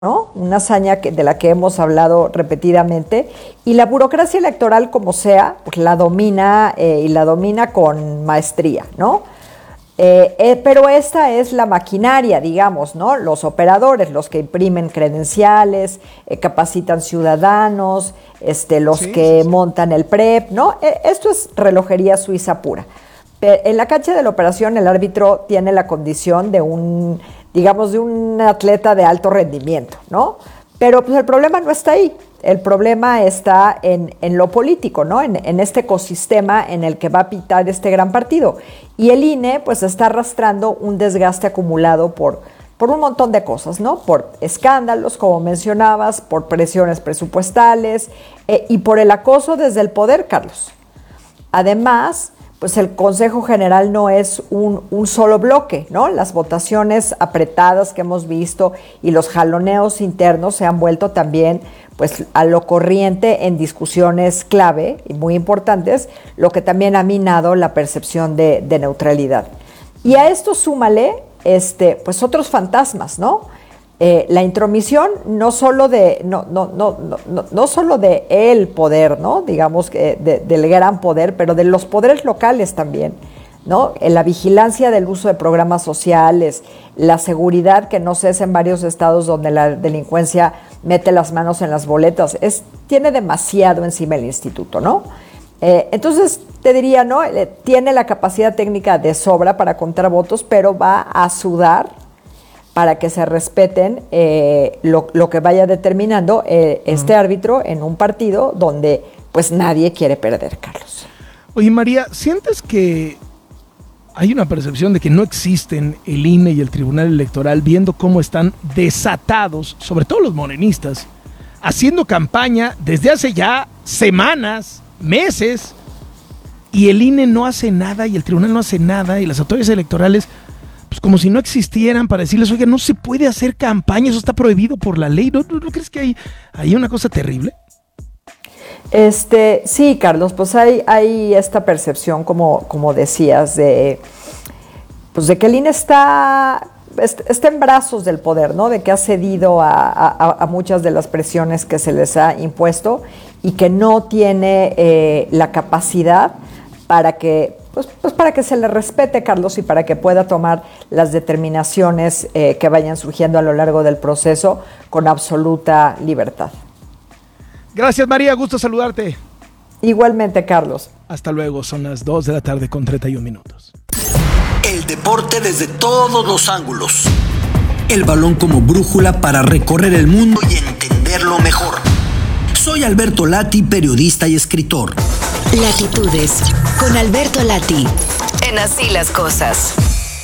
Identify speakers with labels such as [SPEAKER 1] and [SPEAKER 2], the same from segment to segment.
[SPEAKER 1] ¿no? Una hazaña de la que hemos hablado repetidamente, y la burocracia electoral, como sea, pues la domina y la domina con maestría, ¿no? Pero esta es la maquinaria, digamos, ¿no? Los operadores, los que imprimen credenciales, capacitan ciudadanos, los que montan el PREP, ¿no? Esto es relojería suiza pura. En la cancha de la operación, el árbitro tiene la condición de digamos, de un atleta de alto rendimiento, ¿no? Pero pues el problema no está ahí. El problema está en lo político, ¿no? En este ecosistema en el que va a pitar este gran partido. Y el INE, pues, está arrastrando un desgaste acumulado por un montón de cosas, ¿no? Por escándalos, como mencionabas, por presiones presupuestales y por el acoso desde el poder, Carlos. Además, pues el Consejo General no es un solo bloque, ¿no? Las votaciones apretadas que hemos visto y los jaloneos internos se han vuelto también, pues, a lo corriente en discusiones clave y muy importantes, lo que también ha minado la percepción de neutralidad. Y a esto súmale, pues, otros fantasmas, ¿no? La intromisión no solo de el poder, ¿no? Digamos que del gran poder, pero de los poderes locales también, ¿no? La vigilancia del uso de programas sociales, la seguridad que no cesa en varios estados donde la delincuencia mete las manos en las boletas, tiene demasiado encima el instituto, ¿no? Entonces, te diría, ¿no? Tiene la capacidad técnica de sobra para contar votos, pero va a sudar para que se respeten lo que vaya determinando este árbitro en un partido donde pues nadie quiere perder, Carlos.
[SPEAKER 2] Oye, María, ¿sientes que hay una percepción de que no existen el INE y el Tribunal Electoral viendo cómo están desatados, sobre todo los morenistas, haciendo campaña desde hace ya semanas, meses, y el INE no hace nada y el Tribunal no hace nada y las autoridades electorales pues como si no existieran para decirles, oiga, no se puede hacer campaña, eso está prohibido por la ley? ¿No crees que hay una cosa terrible?
[SPEAKER 1] Sí, Carlos, pues hay esta percepción, como decías, de que el INE está en brazos del poder, ¿no? De que ha cedido a muchas de las presiones que se les ha impuesto y que no tiene la capacidad para que se le respete, Carlos, y para que pueda tomar las determinaciones que vayan surgiendo a lo largo del proceso con absoluta libertad.
[SPEAKER 2] Gracias, María, gusto saludarte.
[SPEAKER 1] Igualmente, Carlos.
[SPEAKER 2] Hasta luego, son las 2:31 p.m.
[SPEAKER 3] El deporte desde todos los ángulos. El balón como brújula para recorrer el mundo y entenderlo mejor. Soy Alberto Lati, periodista y escritor.
[SPEAKER 4] Latitudes, con Alberto Lati, en Así las Cosas.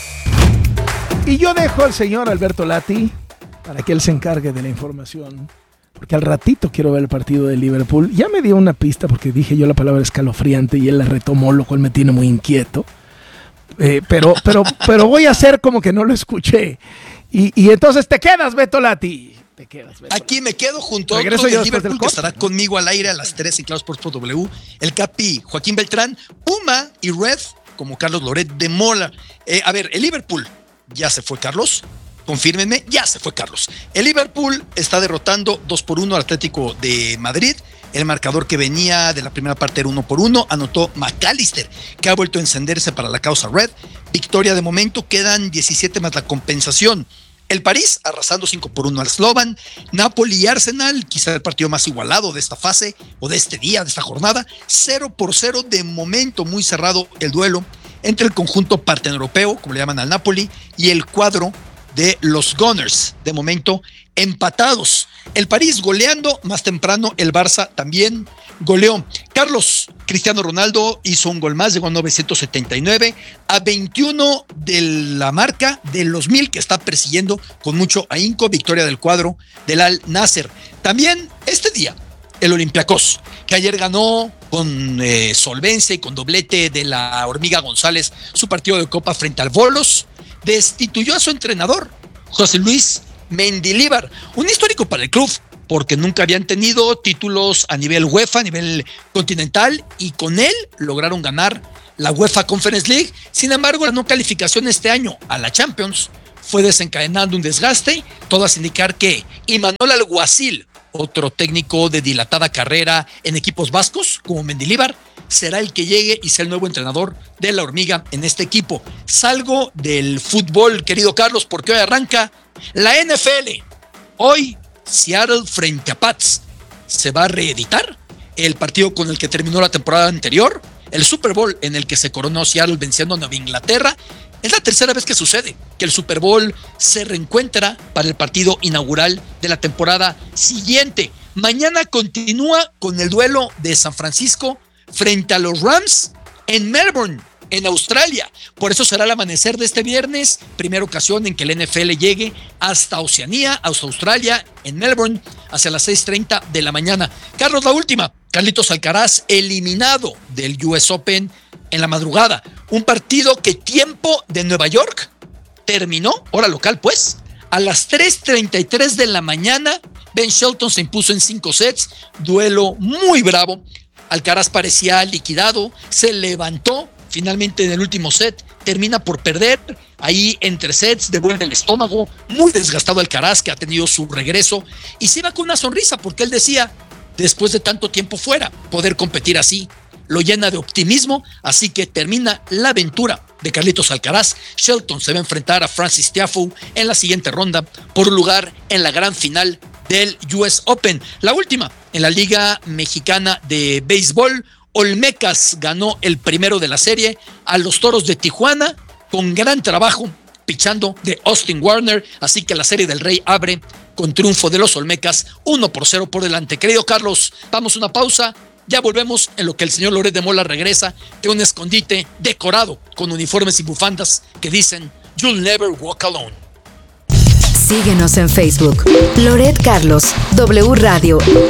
[SPEAKER 2] Y yo dejo al señor Alberto Lati para que él se encargue de la información, porque al ratito quiero ver el partido de Liverpool. Ya me dio una pista porque dije yo la palabra escalofriante y él la retomó, lo cual me tiene muy inquieto. Pero voy a hacer como que no lo escuché. Y entonces te quedas, Beto Lati.
[SPEAKER 5] Aquí me quedo junto a otro de Liverpool que estará conmigo al aire a las 3 en Claro Sports por W. El Capi Joaquín Beltrán, Puma y Red como Carlos Loret de Mola. A ver, el Liverpool, ¿ya se fue Carlos? Confírmenme, ya se fue Carlos. El Liverpool está derrotando 2-1 al Atlético de Madrid. El marcador que venía de la primera parte era 1-1. Anotó McAllister, que ha vuelto a encenderse para la causa Red. Victoria de momento, quedan 17 más la compensación. El París arrasando 5-1 al Slovan. Napoli y Arsenal, quizá el partido más igualado de esta fase o de este día, de esta jornada. 0-0 de momento, muy cerrado el duelo entre el conjunto parteneuropeo, como le llaman al Napoli, y el cuadro de los Gunners, de momento empatados. El París goleando, más temprano el Barça también goleó. Carlos, Cristiano Ronaldo hizo un gol más, llegó a 979, a 21 de la marca de los 1000 que está persiguiendo con mucho ahínco. Victoria del cuadro del Al Nasser. También este día, el Olympiacos, que ayer ganó con solvencia y con doblete de la Hormiga González su partido de Copa frente al Volos, destituyó a su entrenador, José Luis Mendilibar, un histórico para el club, porque nunca habían tenido títulos a nivel UEFA, a nivel continental, y con él lograron ganar la UEFA Conference League. Sin embargo, ganó calificación este año a la Champions fue desencadenando un desgaste, todas indicar que Imanol Alguacil, otro técnico de dilatada carrera en equipos vascos como Mendilibar, será el que llegue y sea el nuevo entrenador de la Hormiga en este equipo. Salgo del fútbol, querido Carlos, porque hoy arranca la NFL. Hoy, Seattle frente a Pats. Se va a reeditar el partido con el que terminó la temporada anterior, el Super Bowl en el que se coronó Seattle venciendo a Nueva Inglaterra. Es la tercera vez que sucede que el Super Bowl se reencuentra para el partido inaugural de la temporada siguiente. Mañana continúa con el duelo de San Francisco frente a los Rams en Melbourne, en Australia. Por eso será el amanecer de este viernes, primera ocasión en que el NFL llegue hasta Oceanía, hasta Australia, en Melbourne, hacia las 6:30 de la mañana. Carlos, la última. Carlitos Alcaraz eliminado del US Open en la madrugada. Un partido que tiempo de Nueva York terminó, hora local pues, a las 3:33 de la mañana. Ben Shelton se impuso en 5 sets, duelo muy bravo. Alcaraz parecía liquidado, se levantó, finalmente en el último set termina por perder, ahí entre sets devuelve el estómago, muy desgastado Alcaraz, que ha tenido su regreso, y se iba con una sonrisa porque él decía, después de tanto tiempo fuera, poder competir así lo llena de optimismo, así que termina la aventura de Carlitos Alcaraz. Shelton se va a enfrentar a Francis Tiafoe en la siguiente ronda por un lugar en la gran final del US Open. La última, en la Liga Mexicana de Béisbol, Olmecas ganó el primero de la serie a los Toros de Tijuana con gran trabajo pichando de Austin Warner, así que la Serie del Rey abre con triunfo de los Olmecas 1-0 por delante. Querido Carlos, vamos a una pausa, ya volvemos en lo que el señor Loret de Mola regresa de un escondite decorado con uniformes y bufandas que dicen You'll never walk alone.
[SPEAKER 4] Síguenos en Facebook, Loret Carlos, W Radio.